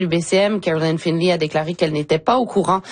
du BCM, Caroline Finley, a déclaré qu'elle n'était pas au courant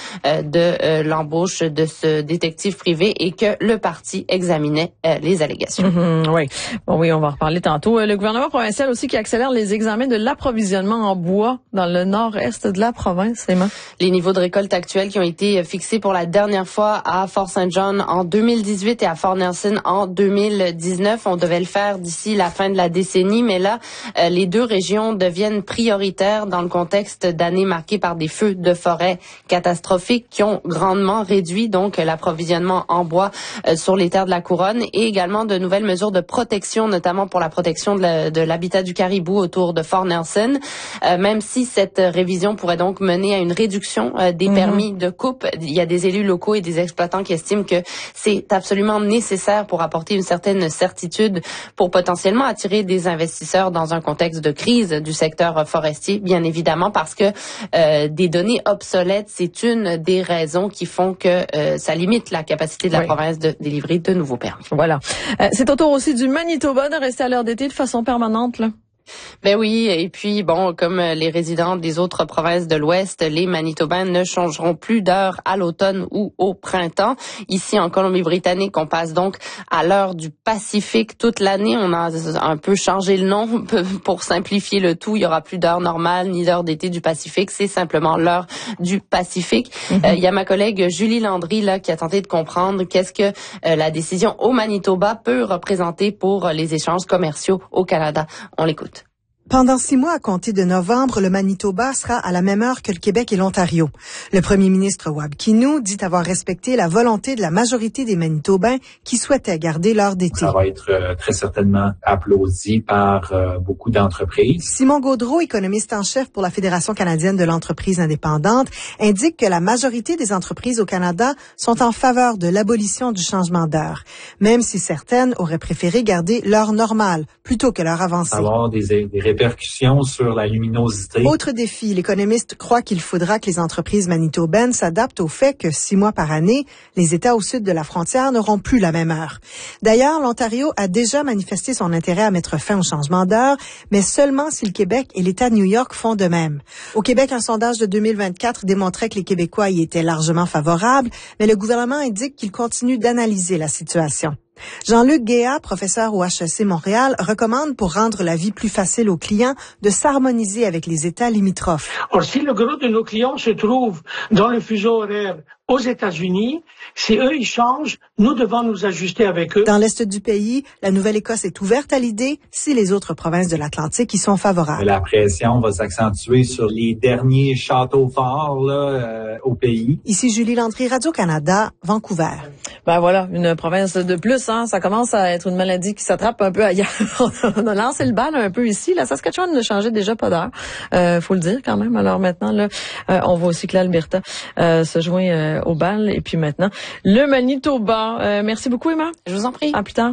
de l'embauche de ce détective privé et que le parti examinait les allégations. Oui. Bon, oui, on va en reparler tantôt. Le gouvernement provincial aussi qui accélère les examens de l'approvisionnement en bois dans le nord-est de la province, Emma. Les niveaux de récolte actuels qui ont été fixés pour la dernière fois à Fort-Saint-John en 2018 et à Fort Nelson en 2019. On devait le faire d'ici la fin de la décennie, mais là, les deux régions deviennent prioritaires dans le contexte d'années marquées par des feux de forêt catastrophiques qui ont grandement réduit donc l'approvisionnement en bois sur les terres de la couronne et également de nouvelles mesures de protection, notamment pour la protection de l'habitat du caribou autour de Fort Nelson. Même si cette révision pourrait donc mener à une réduction des permis de coupe, il y a des élus locaux et des exploitants qui estiment que c'est absolument nécessaire pour apporter une certaine certitude pour potentiellement attirer des investisseurs dans un contexte de crise du secteur forestier, bien évidemment, parce que des données obsolètes, c'est une des raisons qui font que ça limite la capacité de la province de délivrer de nouveaux permis. Voilà. C'est au tour aussi du Manitoba de rester à l'heure d'été de façon permanente, là. Ben oui, et puis bon, comme les résidents des autres provinces de l'Ouest, les Manitobains ne changeront plus d'heure à l'automne ou au printemps. Ici, en Colombie-Britannique, on passe donc à l'heure du Pacifique toute l'année. On a un peu changé le nom pour simplifier le tout. Il y aura plus d'heure normale ni d'heure d'été du Pacifique. C'est simplement l'heure du Pacifique. Il y a ma collègue Julie Landry là qui a tenté de comprendre qu'est-ce que la décision au Manitoba peut représenter pour les échanges commerciaux au Canada. On l'écoute. Pendant 6 mois à compter de novembre, le Manitoba sera à la même heure que le Québec et l'Ontario. Le premier ministre Wab Kinew dit avoir respecté la volonté de la majorité des Manitobains qui souhaitaient garder l'heure d'été. Ça va être très certainement applaudi par beaucoup d'entreprises. Simon Gaudreault, économiste en chef pour la Fédération canadienne de l'entreprise indépendante, indique que la majorité des entreprises au Canada sont en faveur de l'abolition du changement d'heure, même si certaines auraient préféré garder l'heure normale plutôt que l'heure avancée. Avoir des répercussions sur la luminosité. Autre défi, l'économiste croit qu'il faudra que les entreprises manitobaines s'adaptent au fait que 6 mois par année, les États au sud de la frontière n'auront plus la même heure. D'ailleurs, l'Ontario a déjà manifesté son intérêt à mettre fin au changement d'heure, mais seulement si le Québec et l'État de New York font de même. Au Québec, un sondage de 2024 démontrait que les Québécois y étaient largement favorables, mais le gouvernement indique qu'il continue d'analyser la situation. Jean-Luc Guéa, professeur au HEC Montréal, recommande pour rendre la vie plus facile aux clients de s'harmoniser avec les États limitrophes. Or, si le gros de nos clients se trouve dans le fuseau horaire aux États-Unis, si eux, ils changent, nous devons nous ajuster avec eux. Dans l'est du pays, la Nouvelle-Écosse est ouverte à l'idée si les autres provinces de l'Atlantique y sont favorables. La pression va s'accentuer sur les derniers châteaux forts là, au pays. Ici Julie Landry, Radio-Canada, Vancouver. Ben voilà, une province de plus, hein. Ça commence à être une maladie qui s'attrape un peu ailleurs. On a lancé le bal un peu ici. La Saskatchewan ne changeait déjà pas d'heure. Faut le dire quand même. Alors maintenant, là, on voit aussi que l'Alberta se joint au bal. Et puis maintenant, le Manitoba. Merci beaucoup, Emma. Je vous en prie. À plus tard.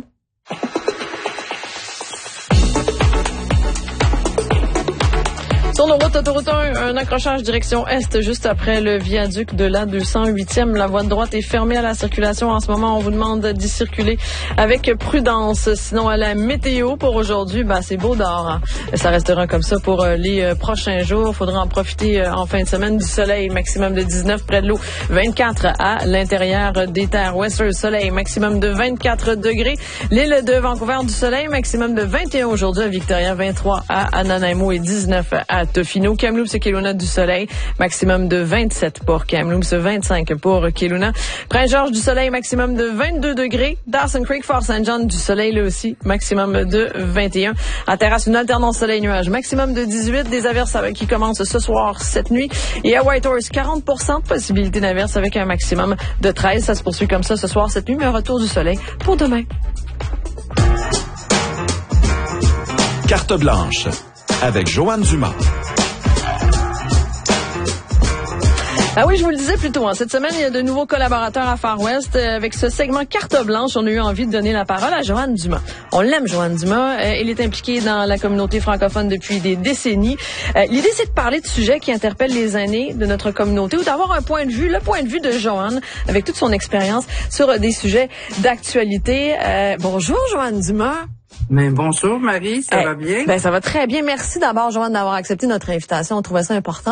Sur nos routes autoroute 1, un accrochage direction est juste après le viaduc de la 208e. La voie de droite est fermée à la circulation en ce moment. On vous demande d'y circuler avec prudence. Sinon, à la météo pour aujourd'hui, c'est beau dehors. Hein. Ça restera comme ça pour les prochains jours. Faudra en profiter en fin de semaine du soleil. Maximum de 19 près de l'eau. 24 à l'intérieur des terres. Western soleil. Maximum de 24 degrés. L'île de Vancouver du soleil. Maximum de 21 aujourd'hui à Victoria. 23 à Nanaimo et 19 à Tofino. Kamloops et Kelowna du soleil, maximum de 27 pour Kamloops, 25 pour Kelowna. Prince-Georges du soleil, maximum de 22 degrés. Dawson Creek, Fort St. John du soleil, là aussi, maximum de 21. À Terrasse, une alternance soleil-nuage, maximum de 18. Des averses qui commencent ce soir, cette nuit. Et à Whitehorse, 40% de possibilité d'averses avec un maximum de 13. Ça se poursuit comme ça ce soir, cette nuit, mais un retour du soleil pour demain. Carte blanche avec Joanne Dumas. Ah oui, je vous le disais plus tôt, cette semaine, il y a de nouveaux collaborateurs à Far West. Avec ce segment Carte blanche, on a eu envie de donner la parole à Joanne Dumas. On l'aime, Joanne Dumas. Elle est impliquée dans la communauté francophone depuis des décennies. L'idée, c'est de parler de sujets qui interpellent les aînés de notre communauté ou d'avoir un point de vue, le point de vue de Joanne, avec toute son expérience sur des sujets d'actualité. Bonjour, Joanne Dumas. Mais bonjour, Marie, ça va bien? Ça va très bien. Merci d'abord, Joanne, d'avoir accepté notre invitation. On trouvait ça important.